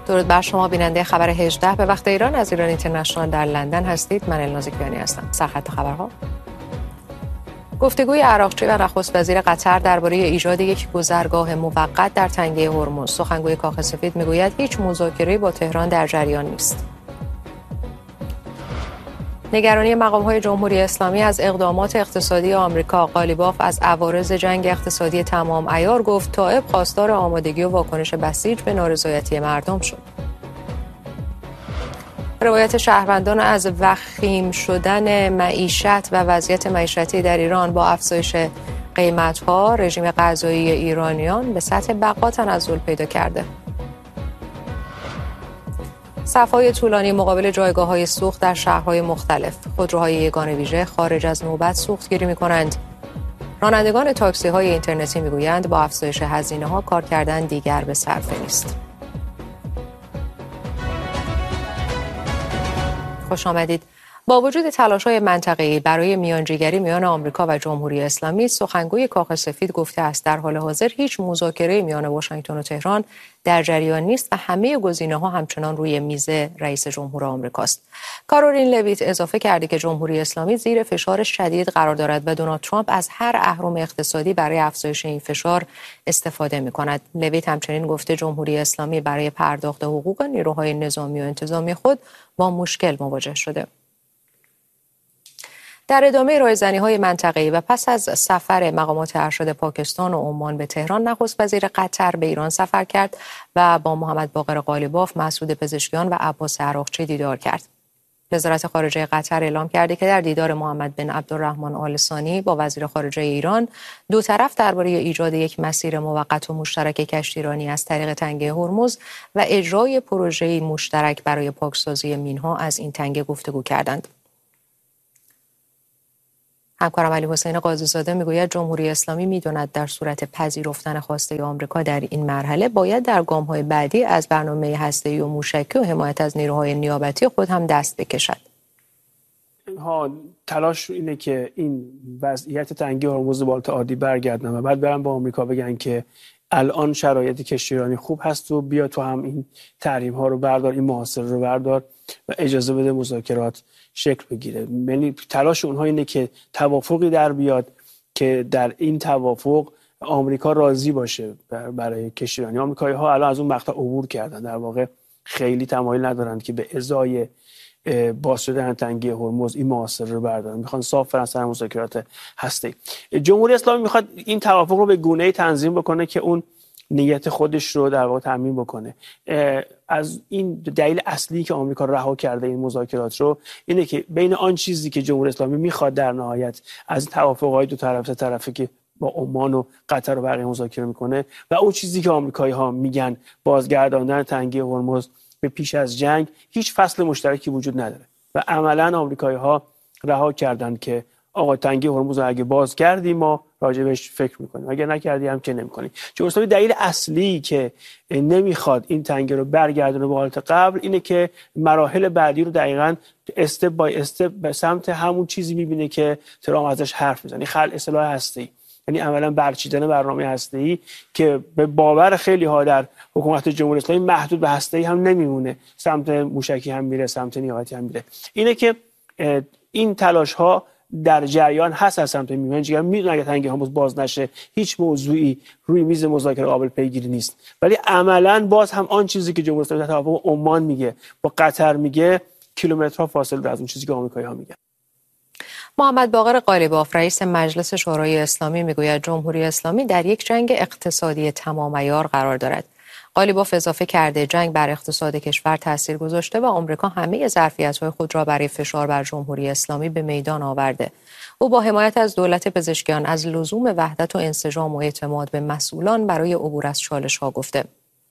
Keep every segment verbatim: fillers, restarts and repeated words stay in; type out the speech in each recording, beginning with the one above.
درود بر شما بیننده خبر هجده به وقت ایران از ایران اینترنشنال در لندن هستید. من الناز کیانی هستم. سرخط خبرها: گفتگوی عراقچی و نخست وزیر قطر درباره ایجاد یک گذرگاه موقت در تنگه هرمز. سخنگوی کاخ سفید میگوید هیچ مذاکره‌ای با تهران در جریان نیست. نگرانی مقام‌های جمهوری اسلامی از اقدامات اقتصادی آمریکا. قالیباف از عوارض جنگ اقتصادی تمام عیار گفت طائب خواستار آمادگی و واکنش بسیج به نارضایتی مردم شد. روایت شهروندان از وخیم شدن معیشت و وضعیت معیشتی در ایران با افزایش قیمت‌ها. رژیم غذایی ایرانیان به سطح بقا تنزل پیدا کرده. صف‌های طولانی مقابل جایگاه‌های سوخت در شهرهای مختلف. خودروهای یگانه ویژه خارج از نوبت سوختگیری می‌کنند. رانندگان تاکسی‌های اینترنتی می‌گویند با افزایش هزینه‌ها کار کردن دیگر به صرفه نیست. خوش آمدید. با وجود تلاش‌های منطقه‌ای برای میانجیگری میان آمریکا و جمهوری اسلامی، سخنگوی کاخ سفید گفته است در حال حاضر هیچ مذاکره میان واشنگتن و تهران در جریان نیست و همه گزینه‌ها همچنان روی میز رئیس جمهور آمریکاست. کارولین لویت اضافه کرده که جمهوری اسلامی زیر فشار شدید قرار دارد و دونالد ترامپ از هر اهرم اقتصادی برای افزایش این فشار استفاده می‌کند. لویت همچنین گفته جمهوری اسلامی برای پرداخت حقوق نیروهای نظامی و انتظامی خود با مشکل مواجه شده. در ادامه رایزنی‌های منطقه‌ای و پس از سفر مقامات ارشد پاکستان و عمان به تهران، نخست وزیر قطر به ایران سفر کرد و با محمد باقر قالیباف، مسعود پزشکیان و عباس عراقچی دیدار کرد. وزارت خارجه قطر اعلام کرده که در دیدار محمد بن عبدالرحمن آل ثانی با وزیر خارجه ایران، دو طرف درباره ایجاد یک مسیر موقت و مشترک کشتیرانی از طریق تنگه هرمز و اجرای پروژه‌ای مشترک برای پاکسازی مین‌ها از این تنگه گفتگو کردند. همکارم علی حسین قاضی‌زاده میگوید جمهوری اسلامی میداند در صورت پذیرفتن خواسته آمریکا در این مرحله باید در گام‌های بعدی از برنامه هسته‌ای و موشکی و حمایت از نیروهای نیابتی خود هم دست بکشد. ها تلاش اینه که این وضعیت تنگی هرمز بالت عادی برگردن و بعد برن با آمریکا بگن که الان شرایط کشتیرانی خوب هست و بیا تو هم این تحریم ها رو بردار، این محاصره رو بردار و اجازه بده مذاکرات شکل بگیره. یعنی تلاش اونها اینه که توافقی در بیاد که در این توافق آمریکا راضی باشه برای کشتیرانی. آمریکایی ها الان از اون مقطع عبور کردن، در واقع خیلی تمایل ندارند که به ازای باز شدن تنگی هرمز این محاصره رو بردارن، میخوان صاف برن سر مذاکرات هسته‌ای. جمهوری اسلامی میخواد این توافق رو به گونه‌ای تنظیم بکنه که اون نیت خودش رو در واقع تامین بکنه. از این دلیل اصلی که آمریکا رها کرده این مذاکرات رو اینه که بین آن چیزی که جمهوری اسلامی میخواد در نهایت از توافق‌های دو طرف سه طرفه که با عمان و قطر و بقیه مذاکره میکنه و اون چیزی که آمریکایی‌ها میگن بازگرداندن تنگی هرمز به پیش از جنگ، هیچ فصل مشترکی وجود نداره و عملاً آمریکایی‌ها رها کردند که آقا تنگی هرمز رو اگه باز کردیم ما راجبش فکر میکنیم، اگه نکردی هم که نمیکنیم. چون اصلا دلیل اصلی که نمیخواد این تنگی رو برگردونه به حالت قبل اینه که مراحل بعدی رو دقیقاً استپ بای استپ به سمت همون چیزی میبینه که ترامپ ازش حرف میزنه، خلع سلاح هسته‌ای، یعنی عملاً برچیدن برنامه هسته‌ای که به باور خیلی ها در حکومت جمهوری اسلامی محدود به هسته‌ای هم نمیمونه، سمت موشکی هم میره، سمت نیابتی هم میره. اینه که این تلاش ها در جریان هست از سمت میانجیگری. میدونن اگه تنگی هرمز باز نشه هیچ موضوعی روی میز مذاکره قابل پیگیری نیست، ولی عملاً باز هم آن چیزی که جمهوری اسلامی در توافق عمان میگه با قطر میگه کیلومترها فاصله از اون چیزی که آمریکایی‌ها میگن. محمد باقر قالیباف رئیس مجلس شورای اسلامی میگوید جمهوری اسلامی در یک جنگ اقتصادی تمام عیار قرار دارد. قالیباف اضافه کرده جنگ بر اقتصاد کشور تاثیر گذاشته و آمریکا همه ظرفیت‌های خود را برای فشار بر جمهوری اسلامی به میدان آورده. او با حمایت از دولت پزشکیان از لزوم وحدت و انسجام و اعتماد به مسئولان برای عبور از چالش‌ها گفته.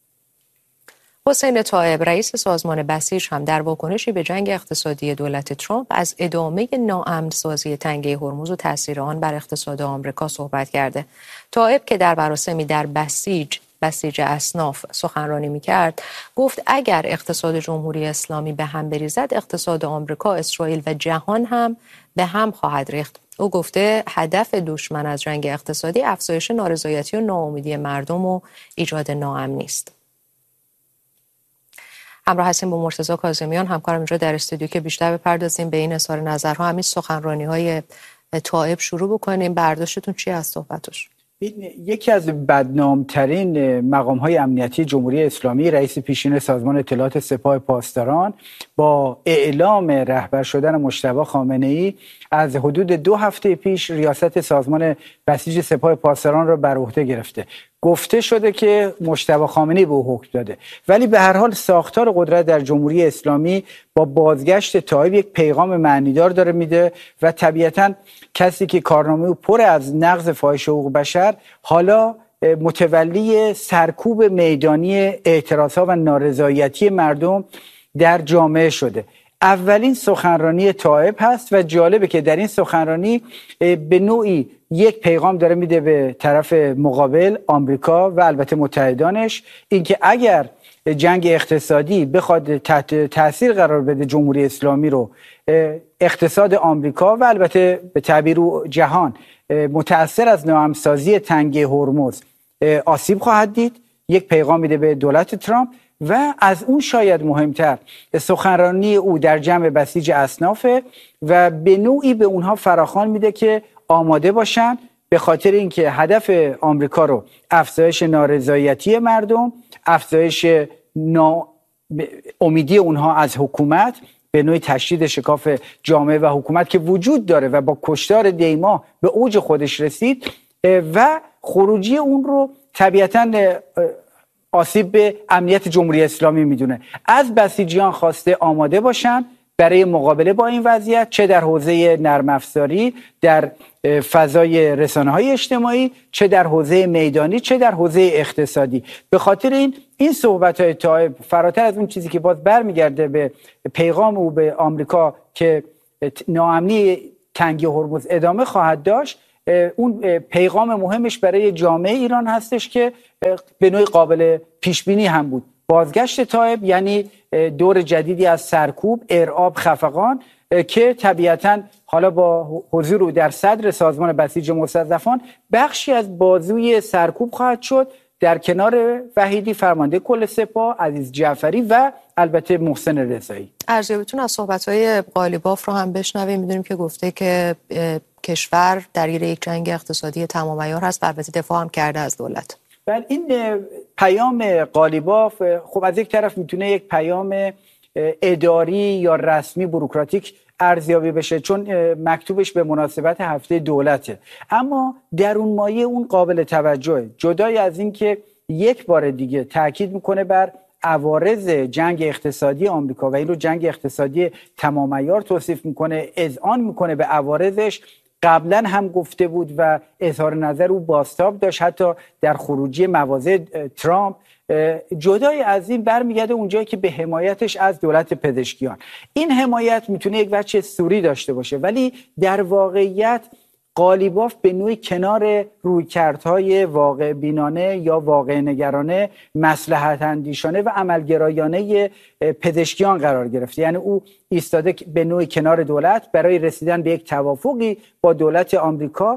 حسین طائب رئیس سازمان بسیج هم در واکنشی به جنگ اقتصادی دولت ترامپ از ادامه ناامن‌سازی تنگه هرمز و تاثیر آن بر اقتصاد آمریکا صحبت کرده. طائب که در مراسمی در بسیج بسیج اصناف سخنرانی می‌کرد گفت اگر اقتصاد جمهوری اسلامی به هم بریزد اقتصاد آمریکا، اسرائیل و جهان هم به هم خواهد ریخت. او گفته هدف دشمن از جنگ اقتصادی افزایش نارضایتی و ناامیدی مردم و ایجاد ناامنی است. همراه هستیم با مرتضی کاظمیان همکارم اینجا در استودیو که بیشتر بپردازیم به این اظهار نظرها. همین سخنرانی‌های طائب شروع بکنیم. برداشتتون چی از صحبتش؟ یکی از بدنامترین مقام‌های امنیتی جمهوری اسلامی، رئیس پیشین سازمان اطلاعات سپاه پاسداران، با اعلام رهبر شدن مجتبی خامنه‌ای از حدود دو هفته پیش ریاست سازمان بسیج سپاه پاسداران را بر عهده گرفته. گفته شده که مجتبی خامنه‌ای به او حکم داده، ولی به هر حال ساختار قدرت در جمهوری اسلامی با بازگشت طائب یک پیغام معنیدار داره میده و طبیعتاً کسی که کارنامه او پر از نقض فاحش حقوق بشر حالا متولی سرکوب میدانی اعتراضها و نارضایتی مردم در جامعه شده. اولین سخنرانی طائب هست و جالبه که در این سخنرانی به نوعی یک پیغام داره میده به طرف مقابل، آمریکا و البته متحدانش، اینکه اگر جنگ اقتصادی بخواد تحت تاثیر قرار بده جمهوری اسلامی رو، اقتصاد آمریکا و البته به تعبیر جهان متأثر از ناهمسازی تنگه هرمز آسیب خواهد دید. یک پیغام میده به دولت ترامپ و از اون شاید مهمتر سخنرانی او در جمع بسیج اصنافه و به نوعی به اونها فراخوان میده که آماده باشن، به خاطر اینکه هدف آمریکا رو افزایش نارضایتی مردم، افزایش نا... امیدی اونها از حکومت، به نوعی تشدید شکاف جامعه و حکومت که وجود داره و با کشتار دیما به اوج خودش رسید و خروجی اون رو طبیعتاً آسیب به امنیت جمهوری اسلامی میدونه. از بسیجیان خواسته آماده باشن برای مقابله با این وضعیت، چه در حوزه نرم افزاری، در فضای رسانه‌های اجتماعی، چه در حوزه میدانی، چه در حوزه اقتصادی. به خاطر این این صحبت‌های طائب فراتر از اون چیزی که باز برمیگرده به پیغام او به آمریکا که ناامنی تنگه هرمز ادامه خواهد داشت، اون پیغام مهمش برای جامعه ایران هستش که به نوعی قابل پیش بینی هم بود. بازگشت طائب یعنی دور جدیدی از سرکوب، ارعاب، خفقان که طبیعتاً حالا با حضور او در صدر سازمان بسیج مستضعفان بخشی از بازوی سرکوب خواهد شد، در کنار وحیدی فرمانده کل سپاه، عزیز جعفری و البته محسن رضایی. ارزیابیتون از صحبت‌های قالیباف رو هم بشنویم. می‌دونیم که گفته که کشور درگیر یک جنگ اقتصادی تمام عیار هست و البته دفاع هم کرده از دولت. بله، این پیام قالیباف خب از یک طرف میتونه یک پیام اداری یا رسمی بوروکراتیک ارزیابی بشه چون مکتوبش به مناسبت هفته دولته، اما درون مایه اون قابل توجهه. جدای از این که یک بار دیگه تاکید میکنه بر عوارض جنگ اقتصادی آمریکا و این رو جنگ اقتصادی تمام عیار توصیف میکنه، اذعان میکنه به عوارضش. قبلا هم گفته بود و اظهار نظر او بازتاب داشت حتی در خروجی مواضع ترامپ. جدای از این برمیگرده اونجایی که به حمایتش از دولت پزشکیان. این حمایت میتونه یک وجه سوری داشته باشه ولی در واقعیت قالیباف به نوعی کنار رویکردهای واقع بینانه یا واقع نگرانه، مصلحت اندیشانه و عملگرایانه پزشکیان قرار گرفته. یعنی او ایستاده به نوعی کنار دولت برای رسیدن به یک توافقی با دولت آمریکا.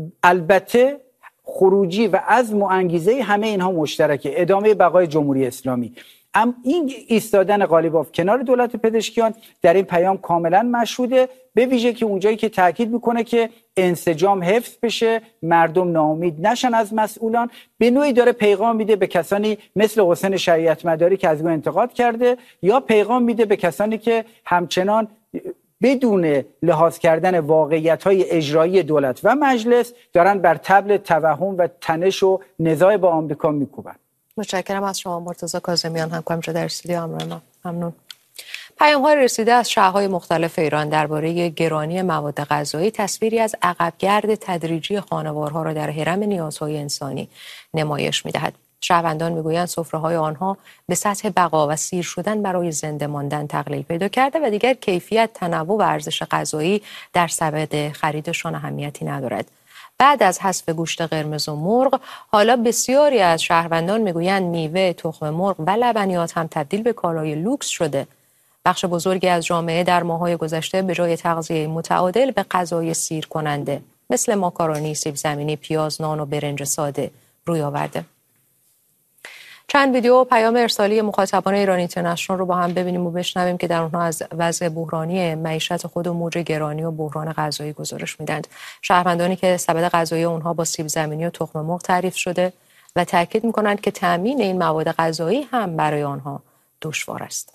البته خروجی و عزم و انگیزه همه اینها مشترکه، ادامه بقای جمهوری اسلامی. اما این ایستادن قالیباف کنار دولت پزشکیان در این پیام کاملا مشهوده، به ویژه که اونجایی که تاکید میکنه که انسجام حفظ بشه، مردم ناامید نشن از مسئولان. به نوعی داره پیغام میده به کسانی مثل حسین شریعت مداری که از او انتقاد کرده، یا پیغام میده به کسانی که همچنان بدون لحاظ کردن واقعیت‌های اجرایی دولت و مجلس دارن بر طبل توهم و تنش و نزاع با آمریکا میکوبن. متشکرم از شما مرتضی کاظمیان، همکارم در استودیو همراه ما. ممنون. پیام‌های رسیده از شهرهای مختلف ایران درباره گرانی مواد غذایی تصویری از عقبگرد تدریجی خانوارها را در هرم نیازهای انسانی نمایش می‌دهد. شهروندان میگویند سفره‌های آنها به سطح بقا و سیر شدن برای زنده ماندن تقلیل پیدا کرده و دیگر کیفیت، تنوع و ارزش غذایی در سبد خریدشان اهمیتی ندارد. بعد از حذف گوشت قرمز و مرغ، حالا بسیاری از شهروندان میگویند میوه، تخم مرغ و لبنیات هم تبدیل به کالای لوکس شده. بخش بزرگی از جامعه در ماه‌های گذشته به جای تغذیه متعادل به غذای سیر کننده مثل ماکارونی، سیب زمینی، پیاز، نان و برنج ساده روی آورده. چند ویدیو و پیام ارسالی مخاطبان ایران اینترنشنال رو با هم ببینیم و بشنویم که در اونها از وضع بحرانی معیشت خود و موج گرانی و بحران غذایی گزارش میدند. شهروندانی که سبد غذایی اونها با سیب زمینی و تخم مرغ تعریف شده و تاکید میکنند که تامین این مواد غذایی هم برای آنها دشوار است.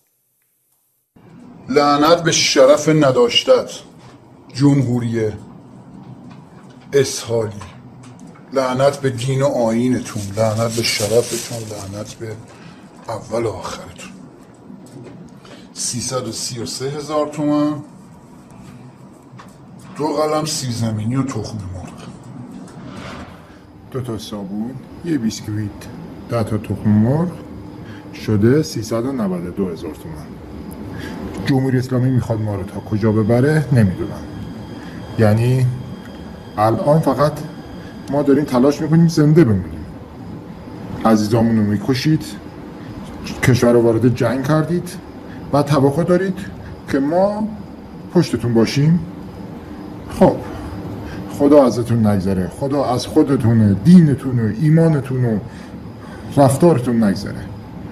لعنت به شرف نداشتت جمهوری اسحاقی، لعنت به دین و آیینتون، لعنت به شرفتون، لعنت به اول و آخرتون. سیصد و سی و سه هزار تومان دو قلم سیب زمینی و تخم مرغ، دو تا صابون، یه بیسکویت، ده تا تخم مرغ، شده سیصد و نود و دو هزار تومان. جمهوری اسلامی میخواد ما رو تا کجا ببره نمیدونم. یعنی الان فقط ما داریم تلاش میکنیم زنده بمونیم. عزیزامون رو میکشید، کشور رو وارد جنگ کردید و توقع دارید که ما پشتتون باشیم. خب خدا ازتون نگذره، خدا از خودتون، دینتون و ایمانتون و رفتارتون نگذره.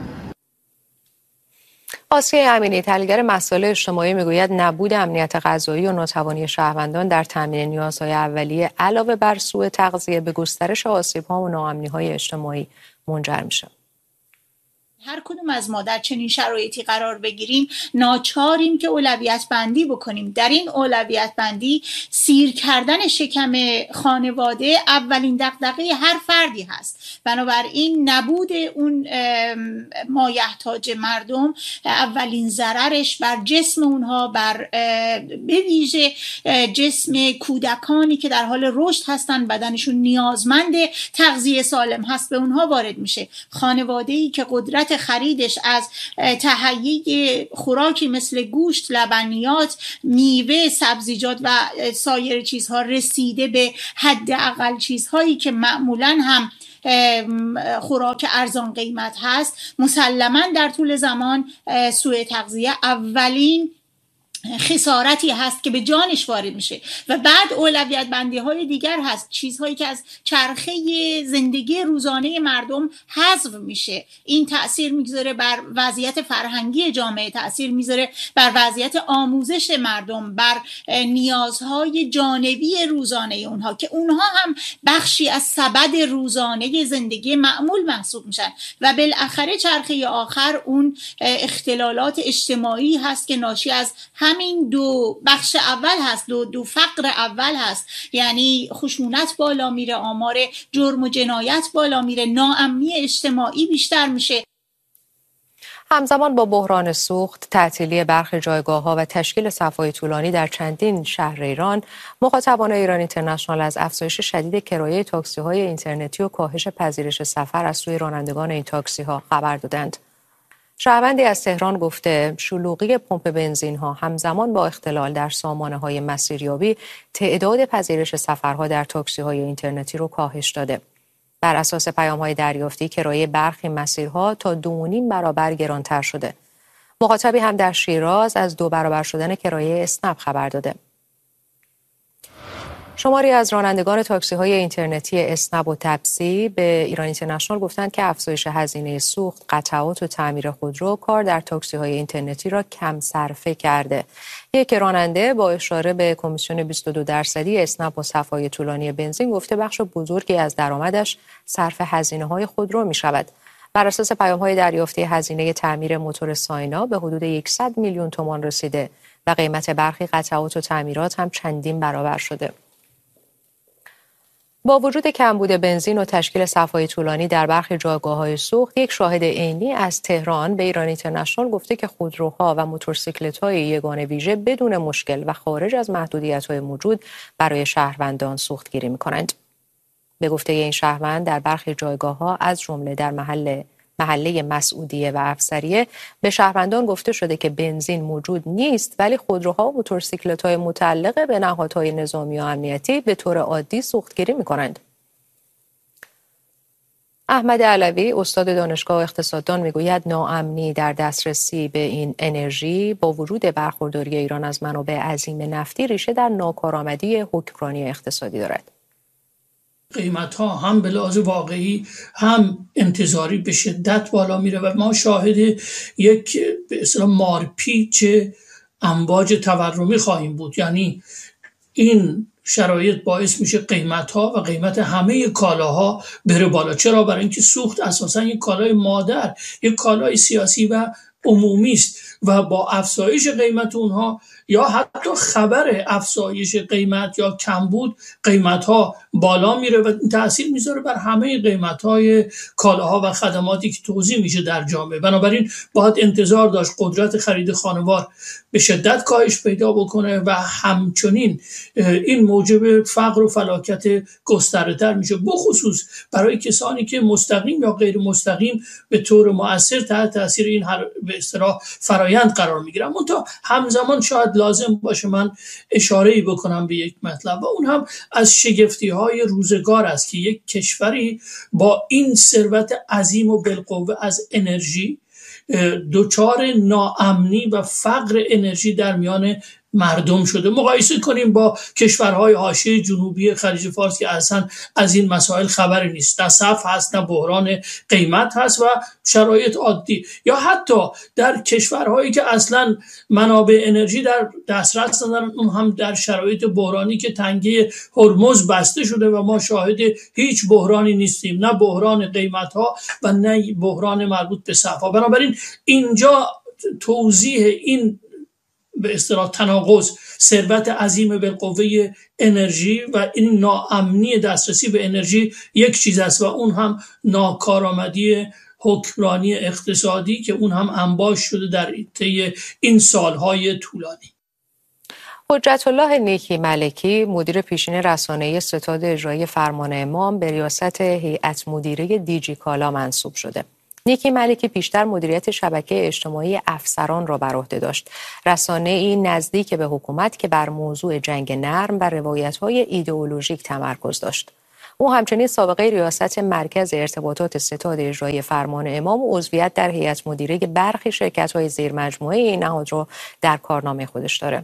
آسیه امینی، تحلیلگر مسائل اجتماعی، میگوید نبود امنیت غذایی و ناتوانی شهروندان در تامین نیازهای اولیه علاوه بر سوء تغذیه به گسترش آسیب‌ها و ناامنی‌های اجتماعی منجر میشه. هر کدوم از ما در چنین شرایطی قرار بگیریم ناچاریم که اولویت بندی بکنیم. در این اولویت بندی سیر کردن شکم خانواده اولین دغدغه هر فردی هست. بنابراین نبود اون مایحتاج مردم اولین ضررش بر جسم اونها، بر به ویژه جسم کودکانی که در حال رشد هستن، بدنشون نیازمند تغذیه سالم هست، به اونها وارد میشه. خانواده‌ای که قدرت خریدش از تهیه خوراکی مثل گوشت، لبنیات، میوه، سبزیجات و سایر چیزها رسیده به حداقل چیزهایی که معمولاً هم خوراک ارزان قیمت هست، مسلماً در طول زمان سوء تغذیه اولین خسارتی هست که به جانش وارد میشه. و بعد اولویت بندی های دیگر هست، چیزهایی که از چرخه زندگی روزانه مردم حذف میشه. این تأثیر میگذاره بر وضعیت فرهنگی جامعه، تأثیر میذاره بر وضعیت آموزش مردم، بر نیازهای جانبی روزانه اونها که اونها هم بخشی از سبد روزانه زندگی معمول محسوب میشن. و بالاخره چرخه آخر اون اختلالات اجتماعی هست که ناشی از همین دو بخش اول هست، دو, دو فقر اول هست. یعنی خشونت بالا میره، آمار جرم و جنایت بالا میره، ناامنی اجتماعی بیشتر میشه. همزمان با بحران سوخت، تعطیلی برخی جایگاه‌ها و تشکیل صف‌های طولانی در چندین شهر ایران، مخاطبان ایران اینترنشنال از افزایش شدید کرایه تاکسی‌های اینترنتی و کاهش پذیرش سفر از سوی رانندگان این تاکسی‌ها خبر دادند. شهروندی از تهران گفته شلوغی پمپ بنزین ها همزمان با اختلال در سامانه های مسیریابی تعداد پذیرش سفرها در تاکسی های اینترنتی رو کاهش داده. بر اساس پیام های دریافتی کرایه برخی مسیرها تا دو و نیم برابر گرانتر شده. مخاطبی هم در شیراز از دو برابر شدن کرایه اسنپ خبر داده. شماری از رانندگان تاکسی‌های اینترنتی اسنپ و تپسی به ایران اینترنشنال گفتند که افزایش هزینه سوخت، قطعات و تعمیر خودرو کار در تاکسی‌های اینترنتی را کم صرفه کرده. یک راننده با اشاره به کمیسیون بیست و دو درصدی اسنپ و صف‌های طولانی بنزین گفته بخش بزرگی از درآمدش صرف هزینه‌های خودرو می‌شود. بر اساس پیام‌های دریافتی هزینه تعمیر موتور ساینا به حدود صد میلیون تومان رسیده و قیمت برخی قطعات و تعمیرات هم چندین برابر شده. با وجود کمبود بنزین و تشکیل صف‌های طولانی در برخی جایگاه‌های سوخت، یک شاهد عینی از تهران به ایران اینترنشنال گفته که خودروها و موتورسیکلت‌های یگانه ویژه بدون مشکل و خارج از محدودیت‌های موجود برای شهروندان سوختگیری می‌کنند. به گفته این شهروند در برخی جایگاه‌ها از جمله در محل محله مسعودیه و افسریه به شهروندان گفته شده که بنزین موجود نیست، ولی خودروها و موتورسیکلت‌های متعلق به نهادهای نظامی و امنیتی به طور عادی سوختگیری می‌کنند. احمد علوی، استاد دانشگاه اقتصاددان، میگوید ناامنی در دسترسی به این انرژی با وجود برخورداری ایران از منابع عظیم نفتی ریشه در ناکارآمدی حکمرانی اقتصادی دارد. قیمت ها هم به لحاظ واقعی هم انتظاری به شدت بالا میره و ما شاهد یک به اصطلاح مارپیچ امواج تورمی خواهیم بود. یعنی این شرایط باعث میشه قیمت ها و قیمت همه کالاها بره بالا. چرا؟ برای اینکه سوخت اساسا یک کالای مادر، یک کالای سیاسی و عمومی است و با افزایش قیمت اونها یا حتی خبر افزایش قیمت یا کمبود قیمت ها بالا میره و این تأثیر میذاره بر همه قیمت های کالاها و خدماتی که توزیع میشه در جامعه. بنابراین باید انتظار داشت قدرت خرید خانوار به شدت کاهش پیدا بکنه و همچنین این موجب فقر و فلاکت گستره‌تر میشه، بخصوص برای کسانی که مستقیم یا غیر مستقیم به طور مؤثر تحت تاثیر این به اصطلاح فرایند قرار میگیرن. منتها همزمان شاید لازم باشه من اشاره‌ای بکنم به یک مطلب و اون هم از شگفتی‌های روزگار است که یک کشوری با این ثروت عظیم و بالقوه از انرژی دچار ناامنی و فقر انرژی در میان مردم شده. مقایسه کنیم با کشورهای حاشیه جنوبی خلیج فارس که اصلا از این مسائل خبری نیست، نه صف هست نه بحران قیمت هست و شرایط عادی، یا حتی در کشورهایی که اصلا منابع انرژی در دسترس ندارن، اون هم در شرایط بحرانی که تنگه هرمز بسته شده و ما شاهد هیچ بحرانی نیستیم، نه بحران قیمت ها و نه بحران مربوط به صف ها. بنابراین اینجا توضیح این به اصطلاح تناقض ثروت عظیم بالقوه انرژی و این ناامنی دسترسی به انرژی یک چیز است و اون هم ناکارآمدی حکمرانی اقتصادی که اون هم انباش شده در طی این سالهای طولانی. حجت الله نیکی ملکی مدیر پیشین رسانه‌ای ستاد اجرایی فرمان امام به ریاست هیئت مدیره دیجی کالا منصوب شده. نیکی ملکی پیشتر مدیریت شبکه اجتماعی افسران را بر عهده داشت. رسانه‌ای نزدیک به حکومت که بر موضوع جنگ نرم و روایت‌های ایدئولوژیک تمرکز داشت. او همچنین سابقه ریاست مرکز ارتباطات ستاد اجرایی فرمان امام و عضویت در هیئت مدیره برخی شرکت‌های زیرمجموعه این نهاد را در کارنامه خودش داره.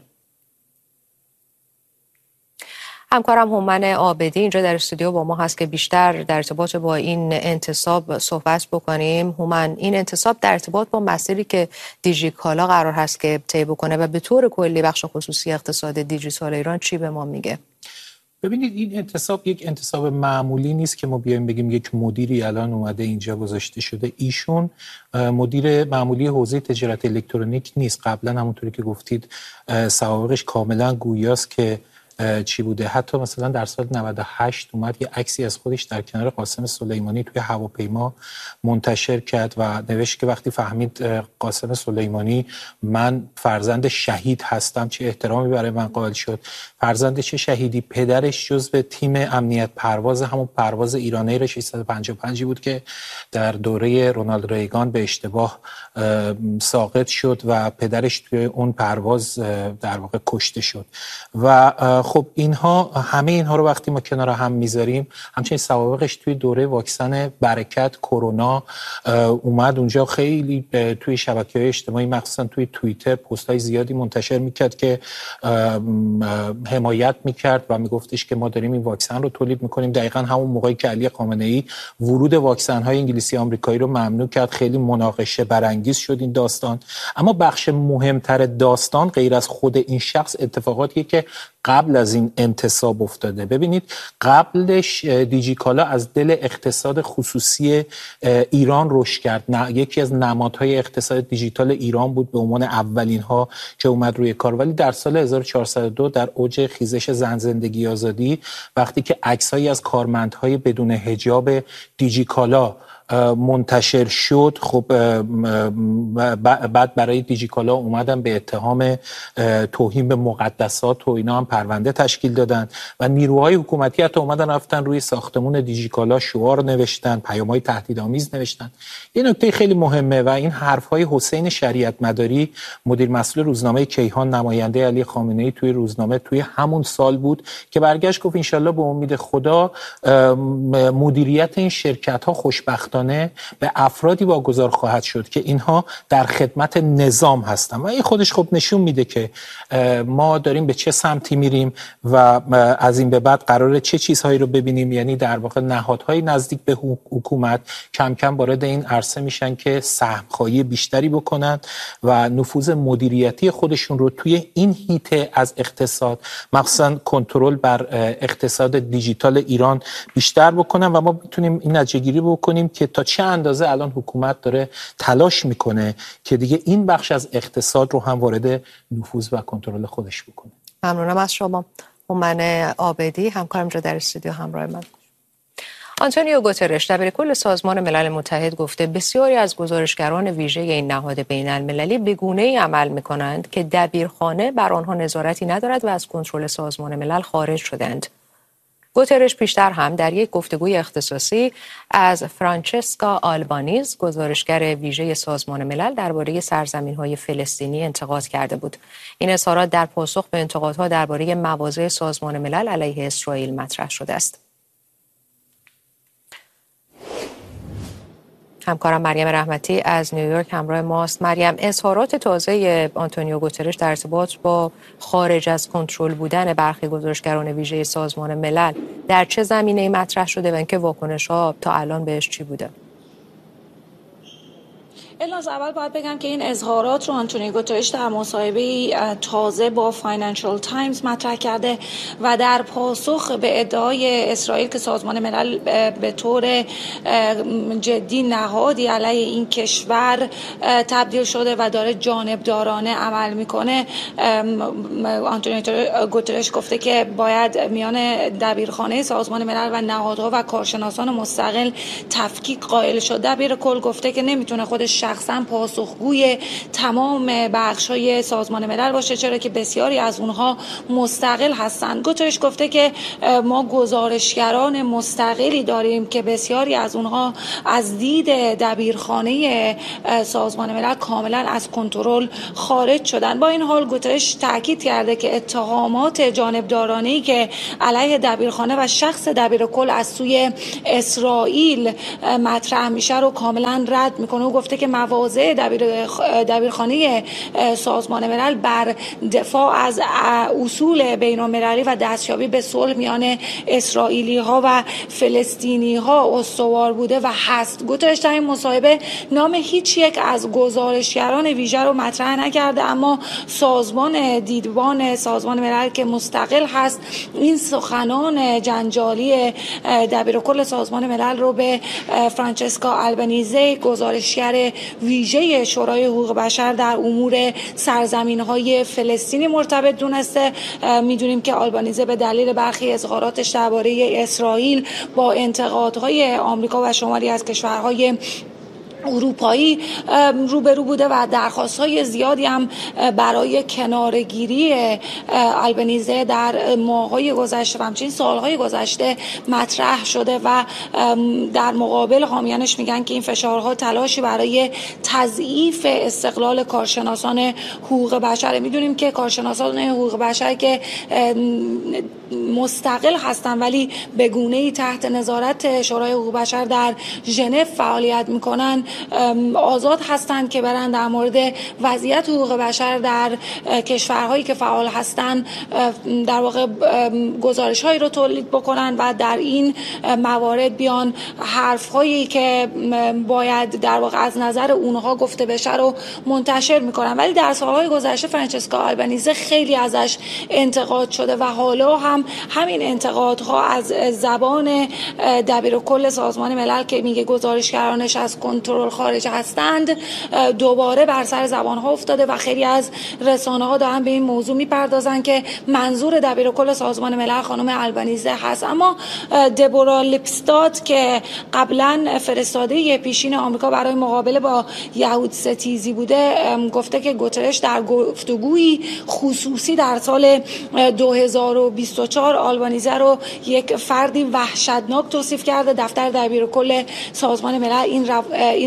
همکارم هومن عابدی اینجا در استودیو با ما هست که بیشتر در ارتباط با این انتصاب صحبت بکنیم. هومن، این انتصاب در ارتباط با مسیری که دیجی کالا قرار هست که طی بکنه و به طور کلی بخش خصوصی اقتصاد دیجیتال ایران چی به ما میگه؟ ببینید این انتصاب یک انتصاب معمولی نیست که ما بیایم بگیم یک مدیری الان اومده اینجا گذاشته شده. ایشون مدیر معمولی حوزه تجارت الکترونیک نیست. قبلا همونطوری که گفتید سوابقش کاملا گویاست که چی بوده. حتی مثلا در سال نود و هشت اومد یه عکسی از خودش در کنار قاسم سلیمانی توی هواپیما منتشر کرد و نوشت که وقتی فهمید قاسم سلیمانی من فرزند شهید هستم چه احترامی برای من قائل شد. فرزند چه شهیدی؟ پدرش جزو تیم امنیت پرواز همون پرواز ایران ایر ششصد و پنجاه و پنج بود که در دوره رونالد ریگان به اشتباه ساقط شد و پدرش توی اون پرواز در واقع کشته شد. و خب اینها همه اینها رو وقتی ما کنار هم میذاریم، همچنین سوابقش توی دوره واکسن برکت کرونا اومد اونجا خیلی توی شبکه‌های اجتماعی مخصوصا توی توییتر پست‌های زیادی منتشر میکرد که حمایت میکرد و میگفتش که ما داریم این واکسن رو تولید میکنیم. دقیقاً همون موقعی که علی خامنه‌ای ورود واکسن‌های انگلیسی آمریکایی رو ممنوع کرد، خیلی مناقشه برانگیز شد این داستان. اما بخش مهمتر داستان غیر از خود این شخص اتفاقاتیه که قبل از این انتصاب افتاده. ببینید قبلش دیجی کالا از دل اقتصاد خصوصی ایران رشد کرد. یکی از نمادهای اقتصاد دیجیتال ایران بود به عنوان اولین ها که اومد روی کار. ولی در سال هزار و چهارصد و دو در اوج خیزش زن زندگی آزادی وقتی که عکسایی از کارمندهای بدون حجاب دیجی کالا منتشر شد، خب بعد برای دیجی کالا اومدن به اتهام توهین به مقدسات و اینا هم پرونده تشکیل دادن و نیروهای حکومتی حتی اومدن رفتن روی ساختمون دیجی کالا شعار نوشتن، پیام‌های تهدیدآمیز نوشتن. یه نکته خیلی مهمه و این حرف‌های حسین شریعت مداری مدیر مسئول روزنامه کیهان نماینده علی خامنه‌ای توی روزنامه توی همون سال بود که برگشت گفت انشالله به امید خدا مدیریت این شرکت‌ها خوشبختانه شناختانه به افرادی واگذار خواهد شد که اینها در خدمت نظام هستن و این خودش خب نشون میده که ما داریم به چه سمتی میریم و از این به بعد قراره چه چیزهایی رو ببینیم. یعنی در واقع نهادهای نزدیک به حکومت کم کم وارد این عرصه میشن که سهم‌خواهی بیشتری بکنن و نفوذ مدیریتی خودشون رو توی این هیته از اقتصاد، مخصوصا کنترل بر اقتصاد دیجیتال ایران بیشتر بکنن و ما میتونیم این نتیجه گیری بکنیم که تا چه اندازه الان حکومت داره تلاش میکنه که دیگه این بخش از اقتصاد رو هم وارد نفوذ و کنترل خودش بکنه. ممنونم از شما. هومن عابدی همکارم جو در استودیو همراه من. آنتونیو گوترش دبیرکل سازمان ملل متحد گفته بسیاری از گزارشگران ویژه این نهاد بین المللی به گونه‌ای عمل می‌کنند که دبیرخانه بر آنها نظارتی ندارد و از کنترل سازمان ملل خارج شدند. گوترش پیشتر هم در یک گفتگوی اختصاصی از فرانچسکا آلبانیز، گزارشگر ویژه سازمان ملل، درباره سرزمین‌های فلسطینی انتقاد کرده بود. این اظهارات در پاسخ به انتقادها درباره مواضع سازمان ملل علیه اسرائیل مطرح شده است. همکارم مریم رحمتی از نیویورک همراه ماست. مریم، اظهارات تازه آنتونیو گوترش در ارتباط با خارج از کنترل بودن برخی گزارشگران ویژه سازمان ملل در چه زمینه‌ای مطرح شده و اینکه واکنش‌ها تا الان بهش چی بوده؟ الناز، اول باید بگم که این اظهارات رو آنتونیو گوترش در مصاحبه تازه با فاینانشال تایمز مطرح کرده و در پاسخ به ادعای اسرائیل که سازمان ملل به طور جدی نهادی علیه این کشور تبدیل شده و داره جانبدارانه عمل میکنه، آنتونیو گوترش گفته که باید میان دبیرخانه سازمان ملل و نهادها و کارشناسان مستقل تفکیک قائل شد. دبیرکل گفته که نمیتونه خودش شخصا پاسخگوی تمام بخش‌های سازمان ملل باشه، چرا که بسیاری از اونها مستقل هستند. گوترش گفته که ما گزارشگران مستقلی داریم که بسیاری از اونها از دید دبیرخانه سازمان ملل کاملا از کنترل خارج شدن. با این حال گوترش تاکید کرده که اتهامات جانبدارانه‌ای که علیه دبیرخانه و شخص دبیرکل از سوی اسرائیل مطرح میشه رو کاملا رد میکنه و گفته که مواضع دبیر دبیرخانه سازمان ملل بر دفاع از اصول بین‌المللی و دستیابی به صلح میان اسرائیلی ها و فلسطینی ها استوار بوده و هست. گوترش در این مصاحبه نام هیچ یک از گزارشگران ویژه رو مطرح نکرده، اما سازمان دیدبان سازمان ملل که مستقل هست این سخنان جنجالی دبیرکل سازمان ملل رو به فرانچسکا آلبانیزه، گزارشگر ویژه شورای حقوق بشر در امور سرزمین‌های فلسطینی، مرتبط دونسته. میدونیم که آلبانیزه به دلیل برخی اظهاراتش درباره اسرائیل با انتقادهای آمریکا و شماری از کشورهای اروپایی روبرو بوده و درخواست‌های زیادی هم برای کنارگیری آلبانیزه در ماه‌های گذشته و همچنین سال‌های گذشته مطرح شده و در مقابل حامیانش میگن که این فشارها تلاشی برای تضعیف استقلال کارشناسان حقوق بشر. میدونیم که کارشناسان حقوق بشر که مستقل هستن ولی به گونه‌ای تحت نظارت شورای حقوق بشر در ژنو فعالیت میکنن آزاد هستند که برن در مورد وضعیت حقوق بشر در کشورهایی که فعال هستند در واقع گزارش‌هایی رو تولید بکنن و در این موارد بیان حرف‌هایی که باید در واقع از نظر اونها گفته بشه رو منتشر میکنن. ولی در سالهای گذشته فرانچسکا آلبانیزه خیلی ازش انتقاد شده و حالا هم همین انتقادها از زبان دبیرکل سازمان ملل که میگه گزارشگرانش از کنترل خارج هستند دوباره بر سر زبانها افتاده و خیلی از رسانه‌ها دارن به این موضوع میپردازن که منظور دبیرکل سازمان ملل خانم آلبانیزه هست. اما دبورا لیپستاد که قبلا فرستاده پیشین آمریکا برای مقابله با یهود ستیزی بوده گفته که گوترش در گفتگویی خصوصی در سال دو هزار و بیست و چهار آلبانیزه رو یک فردی وحشتناک توصیف کرده. دفتر دبیرکل سازمان ملل این رو... این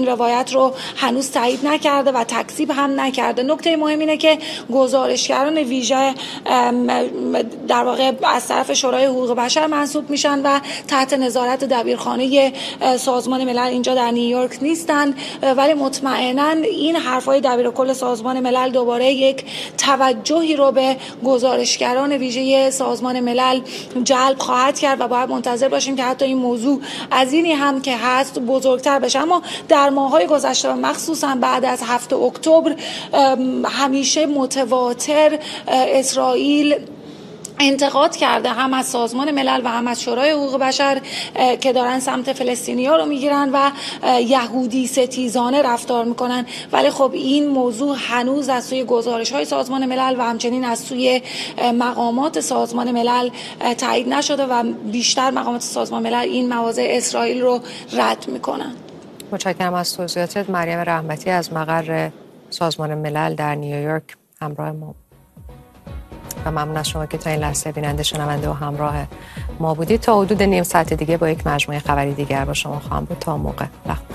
روایت رو هنوز تایید نکرده و تکذیب هم نکرده. نکته مهم اینه که گزارشگران ویژه در واقع از طرف شورای حقوق بشر منصوب میشن و تحت نظارت دبیرخانه سازمان ملل اینجا در نیویورک نیستن، ولی مطمئنا این حرفای دبیر کل سازمان ملل دوباره یک توجهی رو به گزارشگران ویژه سازمان ملل جلب خواهد کرد و باید منتظر باشیم که حتی این موضوع از اینی هم که هست بزرگتر بشه. اما در ماه‌های گذشته و مخصوصا بعد از هفت اکتبر همیشه متواتر اسرائیل انتقاد کرده، هم از سازمان ملل و هم از شورای حقوق بشر، که دارن سمت فلسطینی‌ها رو میگیرن و یهودی ستیزانه رفتار میکنن. ولی خب این موضوع هنوز از سوی گزارش‌های سازمان ملل و همچنین از سوی مقامات سازمان ملل تایید نشده و بیشتر مقامات سازمان ملل این مواضع اسرائیل رو رد میکنن. متشکرم از توضیحاتت. مریم رحمتی از مقر سازمان ملل در نیویورک همراه ما و ممنون از شما که تا این لحظه بیننده، شنونده و همراه ما بودید. تا حدود نیم ساعت دیگه با یک مجموعه خبری دیگر با شما خواهم بود. تا موقع وقت